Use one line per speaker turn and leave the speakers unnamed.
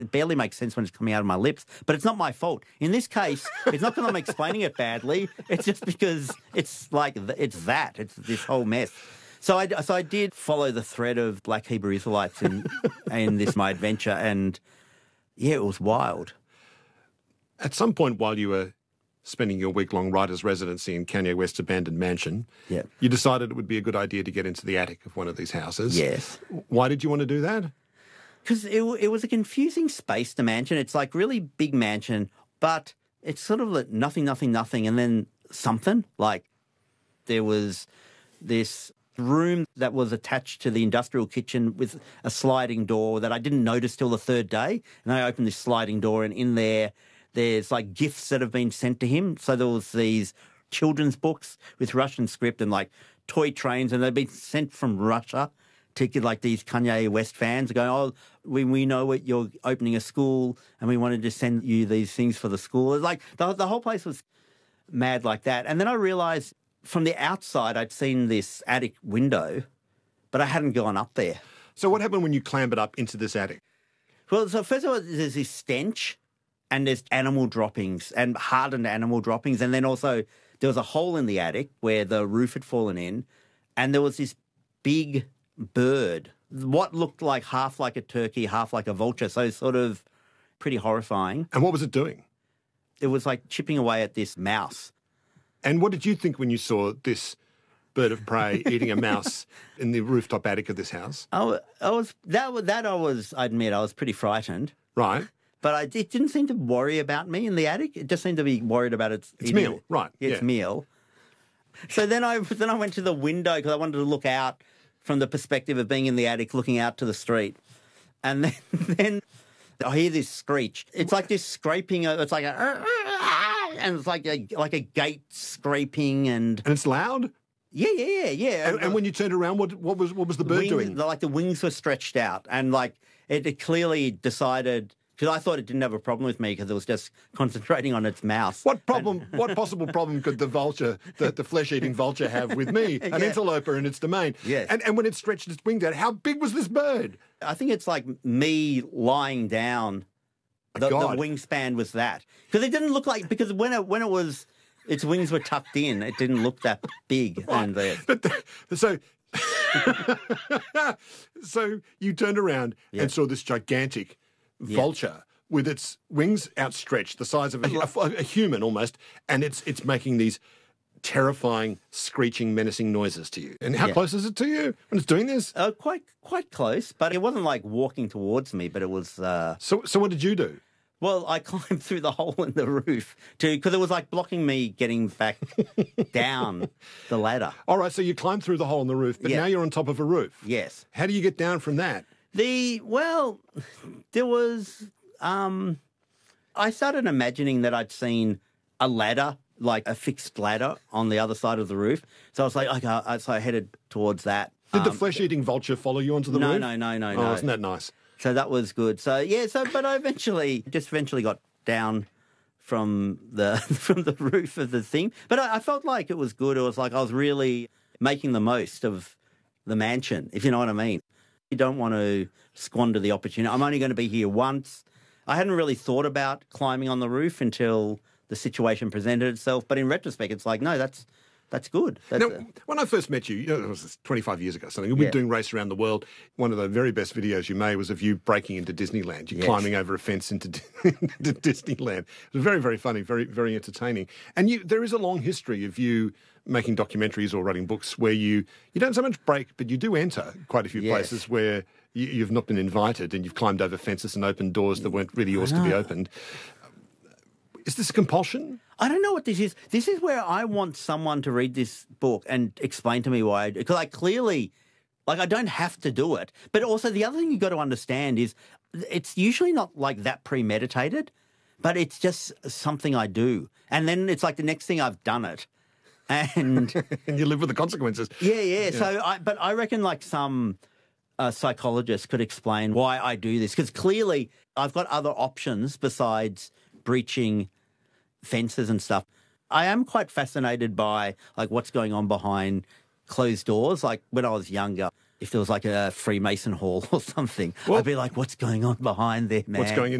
It barely makes sense when it's coming out of my lips, but it's not my fault. In this case, it's not because I'm explaining it badly. It's just because it's this whole mess. So I did follow the thread of Black Hebrew Israelites in this my adventure, and yeah, it was wild.
At some point while you were spending your week-long writer's residency in Kanye West's abandoned mansion, you decided it would be a good idea to get into the attic of one of these houses.
Yes.
Why did you want to do that?
Because it was a confusing space, the mansion. It's like really big mansion, but it's sort of like nothing, and then something. Like there was this room that was attached to the industrial kitchen with a sliding door that I didn't notice till the third day. And I opened this sliding door, and in there's like gifts that have been sent to him. So there was these children's books with Russian script and like toy trains, and they've been sent from Russia to get like these Kanye West fans going, oh, we know what you're opening a school and we wanted to send you these things for the school. It's like the whole place was mad like that. And then I realized from the outside I'd seen this attic window, but I hadn't gone up there.
So what happened when you clambered up into this attic?
Well, so first of all, there's this stench, and there's animal droppings and hardened animal droppings. And then also there was a hole in the attic where the roof had fallen in, and there was this big bird, what looked like half like a turkey, half like a vulture. So sort of pretty horrifying.
And what was it doing?
It was like chipping away at this mouse.
And what did you think when you saw this bird of prey eating a mouse in the rooftop attic of this house?
I admit, I was pretty frightened.
Right.
But it didn't seem to worry about me in the attic. It just seemed to be worried about its
meal, right?
Its meal. So then I went to the window because I wanted to look out from the perspective of being in the attic, looking out to the street, and then I hear this screech. It's like this scraping. It's like and it's like a gate scraping, and
it's loud.
Yeah.
And when you turned around, what was the bird doing?
Like the wings were stretched out, and like it clearly decided. Because I thought it didn't have a problem with me because it was just concentrating on its mouse.
What possible problem could the vulture, the flesh-eating vulture, have with me, an interloper in its domain?
Yes.
And when it stretched its wings out, how big was this bird?
I think it's like me lying down. The wingspan was that. Because it didn't look like, because when it was, its wings were tucked in, it didn't look that big.
Right. So you turned around and saw this gigantic vulture with its wings outstretched, the size of a human almost, and it's making these terrifying, screeching, menacing noises to you. And how close is it to you when it's doing this?
Quite close, but it wasn't like walking towards me, but it was...
So what did you do?
Well, I climbed through the hole in the roof because it was like blocking me getting back down the ladder.
All right, so you climbed through the hole in the roof, but now you're on top of a roof.
Yes.
How do you get down from that?
There was, I started imagining that I'd seen a ladder, like a fixed ladder on the other side of the roof. So I was like, okay, so I headed towards that.
Did the flesh-eating vulture follow you onto the roof?
No.
Oh, isn't that nice?
So that was good. But I eventually got down from the roof of the thing. But I felt like it was good. It was like I was really making the most of the mansion, if you know what I mean. You don't want to squander the opportunity. I'm only going to be here once. I hadn't really thought about climbing on the roof until the situation presented itself. But in retrospect, it's like, no, that's good.
Now, when I first met you, it was 25 years ago, something. We were doing Race Around the World. One of the very best videos you made was of you breaking into Disneyland. You're climbing over a fence into Disneyland. It was very, very funny, very, very entertaining. And there is a long history of you making documentaries or writing books where you don't so much break, but you do enter quite a few places where you've not been invited and you've climbed over fences and opened doors that weren't really yours to be opened. Is this a compulsion?
I don't know what this is. This is where I want someone to read this book and explain to me why. Because I clearly, I don't have to do it. But also the other thing you've got to understand is it's usually not like that premeditated, but it's just something I do. And then it's like the next thing I've done it. And
and you live with the consequences.
Yeah. So, I reckon like some psychologist could explain why I do this. Because clearly I've got other options besides breaching fences and stuff. I am quite fascinated by like what's going on behind closed doors. Like when I was younger, if there was like a Freemason hall or something, I'd be like, what's going on behind there, man?
What's going